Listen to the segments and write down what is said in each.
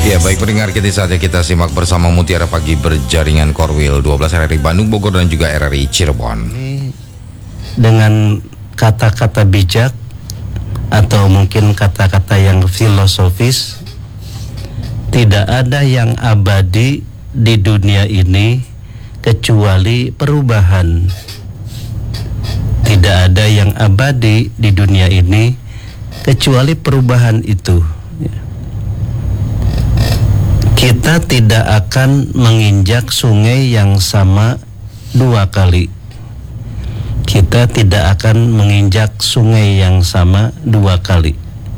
Ya baik pendengar, saatnya kita simak bersama Mutiara Pagi berjaringan Korwil 12 RRI Bandung, Bogor dan juga RRI Cirebon. Dengan kata-kata bijak atau mungkin kata-kata yang filosofis, tidak ada yang abadi di dunia ini kecuali perubahan. Tidak ada yang abadi di dunia ini kecuali perubahan itu. Kita tidak akan menginjak sungai yang sama dua kali. Kita tidak akan menginjak sungai yang sama dua kali.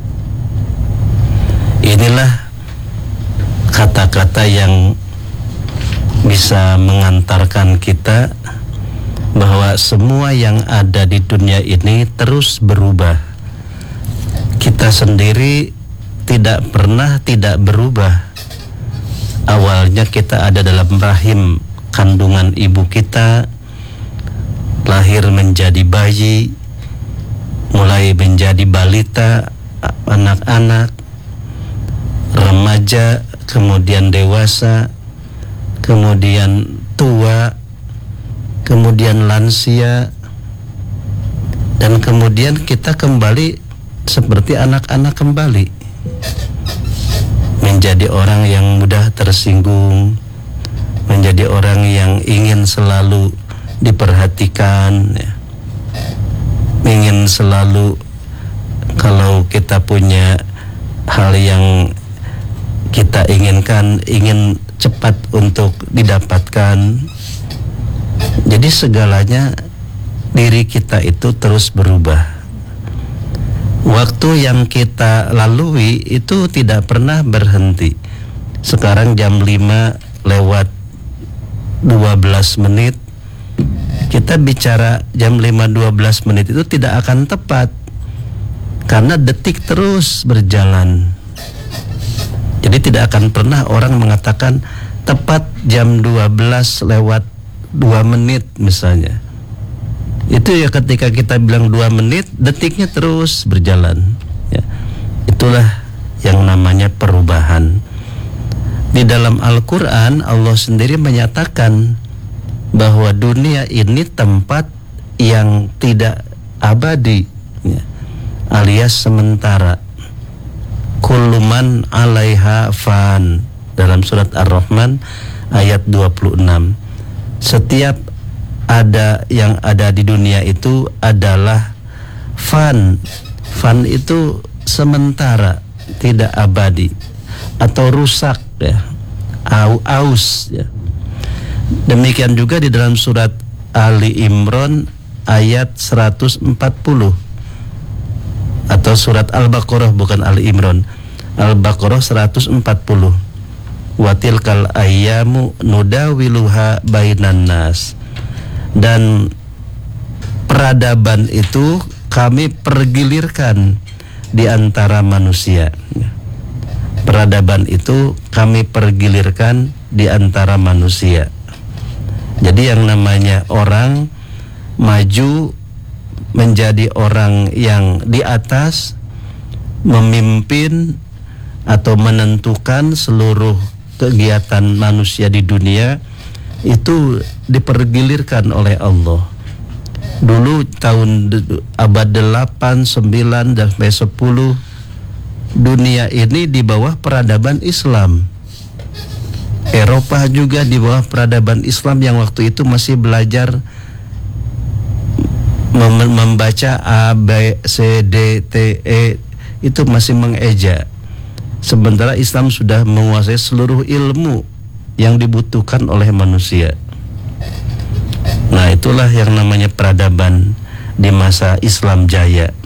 Inilah kata-kata yang bisa mengantarkan kita bahwa semua yang ada di dunia ini terus berubah. Kita sendiri tidak pernah tidak berubah. Awalnya kita ada dalam rahim kandungan ibu kita, lahir menjadi bayi, mulai menjadi balita, anak-anak, remaja, kemudian dewasa, kemudian tua, kemudian lansia, dan kemudian kita kembali seperti anak-anak kembali, menjadi orang yang mudah tersinggung, menjadi orang yang ingin selalu diperhatikan, ya. Ingin selalu, kalau kita punya hal yang kita inginkan, ingin cepat untuk didapatkan. Jadi segalanya, diri kita itu terus berubah. Waktu yang kita lalui itu tidak pernah berhenti. Sekarang jam 5 lewat 12 menit. Kita bicara jam 5:12 menit itu tidak akan tepat, karena detik terus berjalan. Jadi tidak akan pernah orang mengatakan tepat jam 12 lewat 2 menit misalnya. Itu ya ketika kita bilang 2 menit, detiknya terus berjalan, ya. Itulah yang namanya perubahan. Di dalam Al-Quran Allah sendiri menyatakan bahwa dunia ini tempat yang tidak abadi, ya, alias sementara. Kullu man 'alaiha fan, dalam surat Ar-Rahman ayat 26. Setiap ada yang ada di dunia itu adalah fan. Fan itu sementara, tidak abadi atau rusak, ya, aus, ya. Demikian juga di dalam surat Ali Imran ayat 140, atau surat Al-Baqarah, bukan Ali Imran, Al-Baqarah 140. Wa tilkal ayyamu nudawiluha bainan nas. Dan peradaban itu kami pergilirkan di antara manusia. Peradaban itu kami pergilirkan di antara manusia. Jadi yang namanya orang maju menjadi orang yang di atas, memimpin atau menentukan seluruh kegiatan manusia di dunia, itu dipergilirkan oleh Allah. Dulu tahun abad 8, 9 dan sampai 10, dunia ini di bawah peradaban Islam. Eropa juga di bawah peradaban Islam yang waktu itu masih belajar membaca A, B, C, D, T, E, itu masih mengeja. Sementara Islam sudah menguasai seluruh ilmu yang dibutuhkan oleh manusia. Nah, itulah yang namanya peradaban di masa Islam jaya.